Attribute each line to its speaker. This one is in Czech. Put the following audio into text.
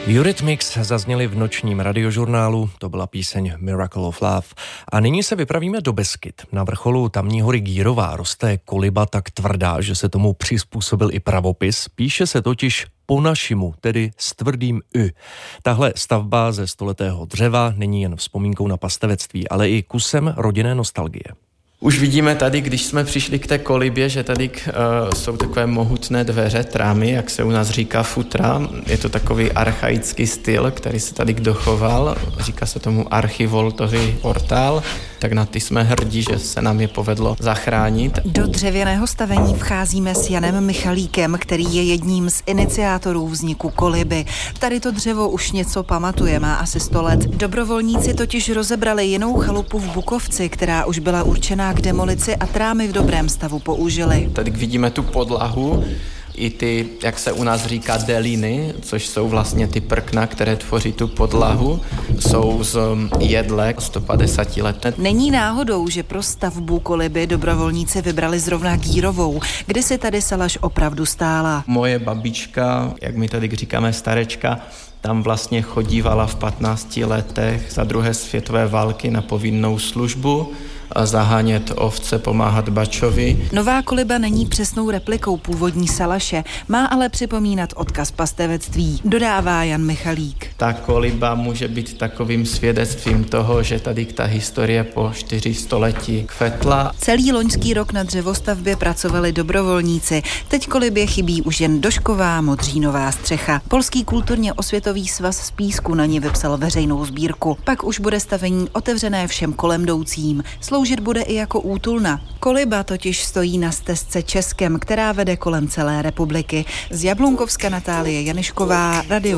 Speaker 1: Eurythmics zazněli v nočním radiožurnálu, to byla píseň Miracle of Love. A nyní se vypravíme do Beskyd. Na vrcholu tamní hory Gírová roste koliba tak tvrdá, že se tomu přizpůsobil i pravopis. Píše se totiž po našimu, tedy s tvrdým Y. Tahle stavba ze stoletého dřeva není jen vzpomínkou na pastevectví, ale i kusem rodinné nostalgie.
Speaker 2: Už vidíme tady, když jsme přišli k té kolibě, že tady jsou takové mohutné dveře, trámy, jak se u nás říká futra. Je to takový archaický styl, který se tady dochoval. Říká se tomu archivoltový portál. Tak na ty jsme hrdí, že se nám je povedlo zachránit.
Speaker 3: Do dřevěného stavení vcházíme s Janem Michalíkem, který je jedním z iniciátorů vzniku koliby. Tady to dřevo už něco pamatuje, má asi 100 let. Dobrovolníci totiž rozebrali jinou chalupu v Bukovci, která už byla určená k demolici a trámy v dobrém stavu použili.
Speaker 2: Tady vidíme tu podlahu, i ty, jak se u nás říká, deliny, což jsou vlastně ty prkna, které tvoří tu podlahu, jsou z jedle 150 let.
Speaker 3: Není náhodou, že pro stavbu koliby dobrovolníci vybrali zrovna Gírovou, kde si tady Salaš opravdu stála.
Speaker 2: Moje babička, jak my tady říkáme starečka, tam vlastně chodívala v 15 letech za druhé světové války na povinnou službu, zahánět ovce, pomáhat bačovi.
Speaker 3: Nová koliba není přesnou replikou původní Salaše, má ale připomínat odkaz pastevectví, dodává Jan Michalík.
Speaker 2: Ta koliba může být takovým svědectvím toho, že tady ta historie po 4 století kvetla.
Speaker 3: Celý loňský rok na dřevostavbě pracovali dobrovolníci. Teď kolibě chybí už jen došková modřínová střecha. Polský kulturně osvětový svaz z Písku na ní vypsal veřejnou sbírku. Pak už bude stavení otevřené všem kolem jdoucím. Sloužit bude i jako útulna. Koliba totiž stojí na stezce Českem, která vede kolem celé republiky. Z Jablunkovska Natálie Janišková, Radio